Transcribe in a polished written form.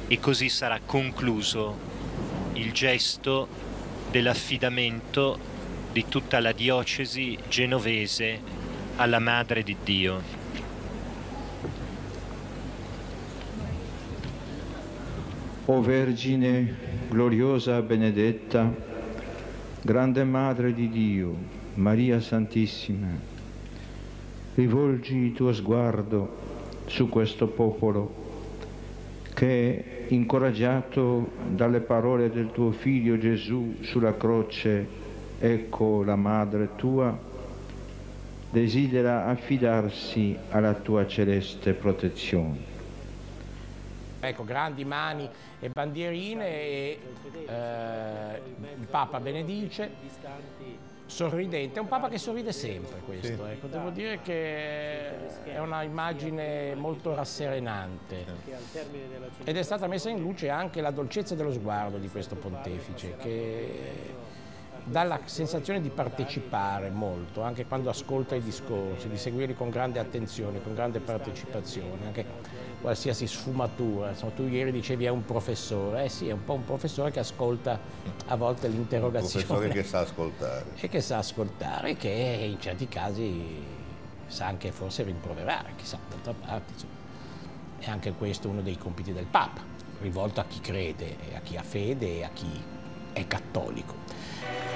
e così sarà concluso il gesto dell'affidamento di tutta la diocesi genovese alla Madre di Dio. O Vergine gloriosa benedetta, grande Madre di Dio, Maria Santissima, rivolgi il tuo sguardo su questo popolo che, incoraggiato dalle parole del tuo Figlio Gesù sulla croce, ecco la Madre tua, desidera affidarsi alla tua celeste protezione. Ecco, grandi mani e bandierine e il Papa benedice, sorridente, è un Papa che sorride sempre questo, sì. Ecco, devo dire che è una immagine molto rasserenante ed è stata messa in luce anche la dolcezza dello sguardo di questo pontefice che dà la sensazione di partecipare molto, anche quando ascolta i discorsi, di seguirli con grande attenzione, con grande partecipazione, anche qualsiasi sfumatura. Insomma, tu ieri dicevi è un professore, sì, è un po' un professore che ascolta a volte l'interrogazione. Un professore che sa ascoltare. E che sa ascoltare, e che in certi casi sa anche forse rimproverare, chissà, d'altra parte. Insomma, è anche questo uno dei compiti del Papa, rivolto a chi crede, a chi ha fede e a chi è cattolico.